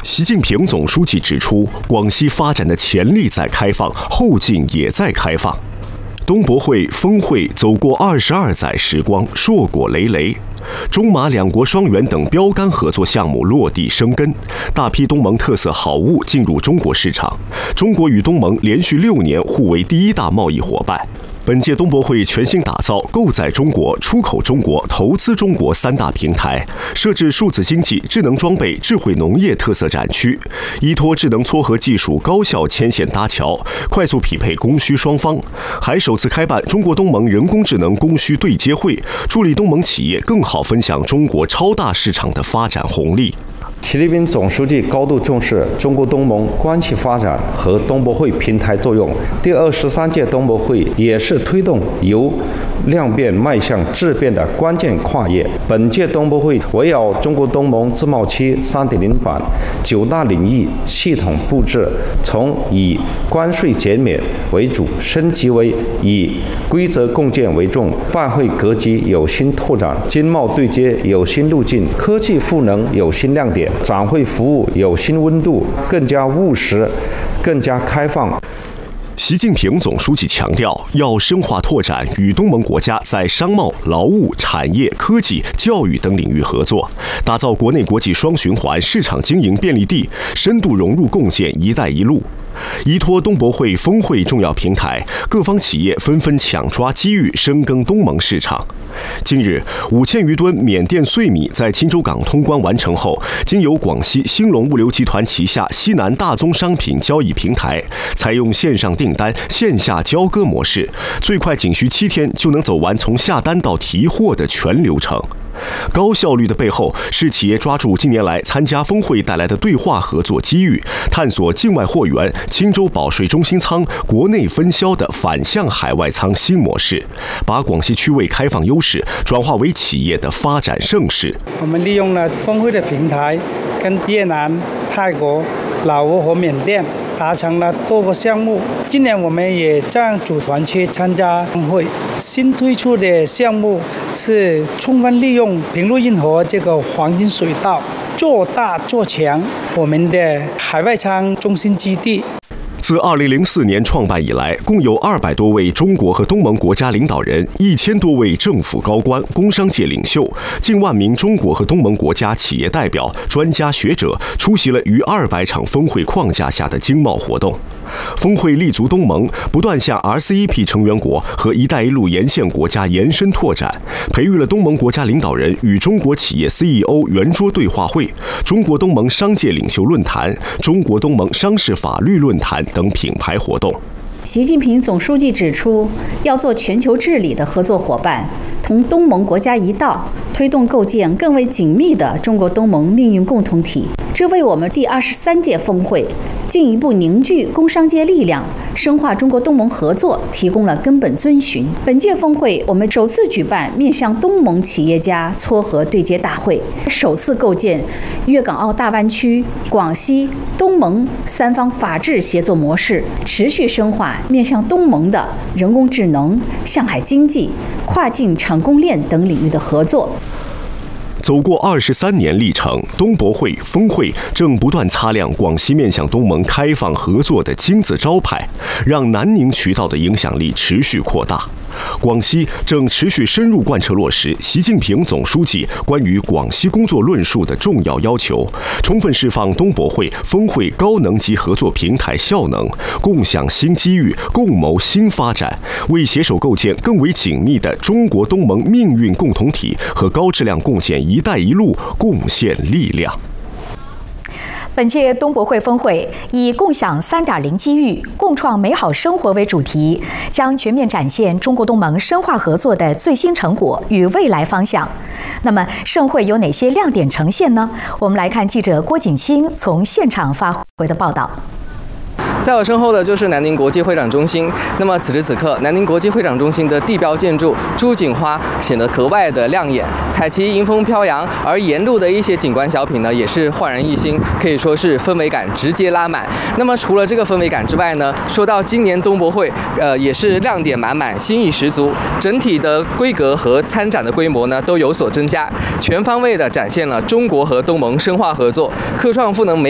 习近平总书记指出，广西发展的潜力在开放，后劲也在开放。东博会峰会走过22载时光，硕果累累。中马两国双元等标杆合作项目落地生根，大批东盟特色好物进入中国市场。中国与东盟连续6年互为第一大贸易伙伴。本届东博会全新打造购载中国、出口中国、投资中国3大平台，设置数字经济、智能装备、智慧农业特色展区，依托智能撮合技术高效牵线搭桥，快速匹配供需双方。还首次开办中国东盟人工智能供需对接会，助力东盟企业更好分享中国超大市场的发展红利。 习近平总书记高度重视中国东盟关系发展和东博会平台作用。第23届东博会也是推动由量变迈向质变的关键跨越。本届东博会围绕中国东盟自贸区3.0版9大领域系统布置，从以关税减免为主升级为以规则共建为重，办会格局有新拓展，经贸对接有新路径，科技赋能有新亮点，展会服务有新温度，更加务实，更加开放。 习近平总书记强调，要深化拓展与东盟国家在商贸、劳务、产业、科技、教育等领域合作，打造国内国际双循环市场经营便利地，深度融入共建“一带一路”。依托东博会峰会重要平台，各方企业纷纷抢抓机遇，深耕东盟市场。近日，5000余吨缅甸碎米在钦州港通关完成后，经由广西兴隆物流集团旗下西南大宗商品交易平台，采用线上订单、线下交割模式，最快仅需7天就能走完从下单到提货的全流程。高效率的背后是企业抓住近年来参加峰会带来的对话合作机遇，探索境外货源、钦州保税中心仓、国内分销的反向海外仓新模式，把广西区位开放优势转化为企业的发展盛世。 我们利用了峰会的平台，跟越南、泰国、老挝和缅甸达成了多个项目。今年我们也这样组团去参加峰会。新推出的项目是充分利用平陆运河这个黄金水道，做大做强我们的海外仓中心基地。 自2004年创办以来，共有200多位中国和东盟国家领导人、1000多位政府高官、工商界领袖、近万名中国和东盟国家企业代表、专家学者出席了逾200场峰会框架下的经贸活动。峰会立足东盟，不断向 RCEP 成员国和“一带一路”沿线国家延伸拓展，培育了东盟国家领导人与中国企业 CEO 圆桌对话会、中国东盟商界领袖论坛、中国东盟商事法律论坛等品牌活动。 习近平总书记指出，要做全球治理的合作伙伴，同东盟国家一道，推动构建更为紧密的中国东盟命运共同体。这为我们第23届峰会进一步凝聚工商界力量，深化中国东盟合作提供了根本遵循。本届峰会，我们首次举办面向东盟企业家撮合对接大会，首次构建粤港澳大湾区、广西、东盟3方法治协作模式，持续深化面向东盟的人工智能、上海经济、跨境产供链等领域的合作。 走过23年历程，东博会峰会正不断擦亮广西面向东盟开放合作的金字招牌，让南宁渠道的影响力持续扩大。广西正持续深入贯彻落实习近平总书记关于广西工作论述的重要要求，充分释放东博会峰会高能级合作平台效能，共享新机遇，共谋新发展，为携手构建更为紧密的中国东盟命运共同体和高质量共建“一带一路”贡献力量。 本届东博会峰会以共享3.0机遇、共创美好生活为主题，将全面展现中国东盟深化合作的最新成果与未来方向。那么，盛会有哪些亮点呈现呢？我们来看记者郭景清从现场发回的报道。 在我身后的就是南宁国际会展中心。那么此时此刻，南宁国际会展中心的地标建筑朱槿花显得格外的亮眼，彩旗迎风飘扬，而沿路的一些景观小品呢，也是焕然一新，可以说是氛围感直接拉满。那么除了这个氛围感之外呢，说到今年东博会，也是亮点满满，新意十足，整体的规格和参展的规模呢都有所增加，全方位的展现了中国和东盟深化合作、科创赋能